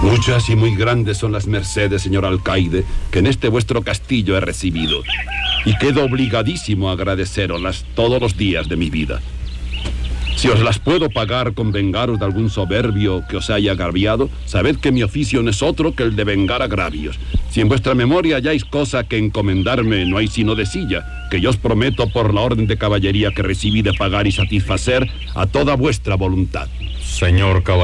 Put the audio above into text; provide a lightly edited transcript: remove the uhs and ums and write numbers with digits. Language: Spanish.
Muchas y muy grandes son las mercedes, señor alcaide, que en este vuestro castillo he recibido, y quedo obligadísimo a agradeceroslas todos los días de mi vida. Si os las puedo pagar con vengaros de algún soberbio que os haya agraviado, sabed que mi oficio no es otro que el de vengar agravios. Si en vuestra memoria halláis cosa que encomendarme, no hay sino decilla, que yo os prometo por la orden de caballería que recibí de pagar y satisfacer a toda vuestra voluntad. Señor caballero.